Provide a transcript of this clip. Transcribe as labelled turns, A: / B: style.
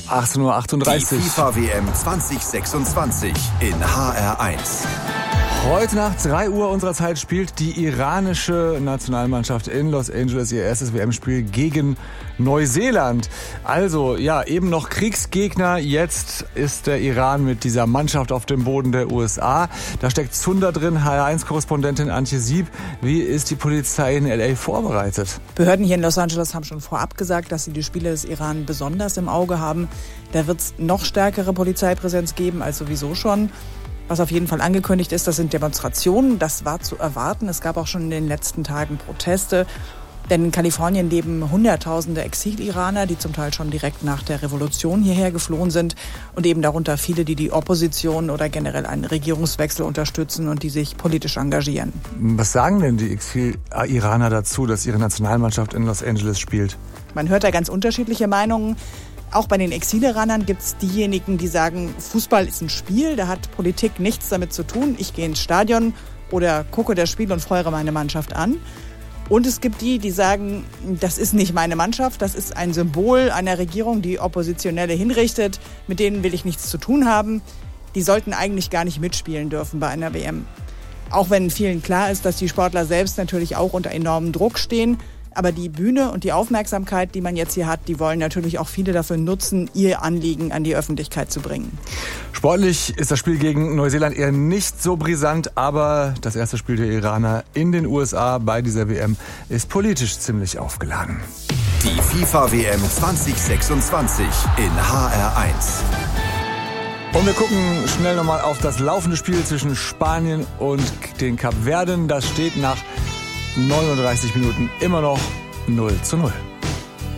A: 18:38 Uhr.
B: Die FIFA-WM 2026 in HR1.
A: Heute Nacht 3 Uhr unserer Zeit spielt die iranische Nationalmannschaft in Los Angeles ihr erstes WM-Spiel gegen Neuseeland. Also, ja, eben noch Kriegsgegner. Jetzt ist der Iran mit dieser Mannschaft auf dem Boden der USA. Da steckt Zunder drin, HR1-Korrespondentin Antje Sieb. Wie ist die Polizei in L.A. vorbereitet?
C: Behörden hier in Los Angeles haben schon vorab gesagt, dass sie die Spiele des Iran besonders im Auge haben. Da wird es noch stärkere Polizeipräsenz geben als sowieso schon. Was auf jeden Fall angekündigt ist, das sind Demonstrationen. Das war zu erwarten. Es gab auch schon in den letzten Tagen Proteste. Denn in Kalifornien leben Hunderttausende Exil-Iraner, die zum Teil schon direkt nach der Revolution hierher geflohen sind. Und eben darunter viele, die die Opposition oder generell einen Regierungswechsel unterstützen und die sich politisch engagieren.
A: Was sagen denn die Exil-Iraner dazu, dass ihre Nationalmannschaft in Los Angeles spielt?
C: Man hört da ganz unterschiedliche Meinungen. Auch bei den Exil-Iranern gibt es diejenigen, die sagen, Fußball ist ein Spiel, da hat Politik nichts damit zu tun. Ich gehe ins Stadion oder gucke das Spiel und feuere meine Mannschaft an. Und es gibt die sagen, das ist nicht meine Mannschaft, das ist ein Symbol einer Regierung, die Oppositionelle hinrichtet. Mit denen will ich nichts zu tun haben. Die sollten eigentlich gar nicht mitspielen dürfen bei einer WM. Auch wenn vielen klar ist, dass die Sportler selbst natürlich auch unter enormem Druck stehen. Aber die Bühne und die Aufmerksamkeit, die man jetzt hier hat, die wollen natürlich auch viele dafür nutzen, ihr Anliegen an die Öffentlichkeit zu bringen.
A: Sportlich ist das Spiel gegen Neuseeland eher nicht so brisant, aber das erste Spiel der Iraner in den USA bei dieser WM ist politisch ziemlich aufgeladen.
B: Die FIFA-WM 2026 in HR1.
A: Und wir gucken schnell nochmal auf das laufende Spiel zwischen Spanien und den Kapverden. Das steht nach 39 Minuten immer noch 0:0.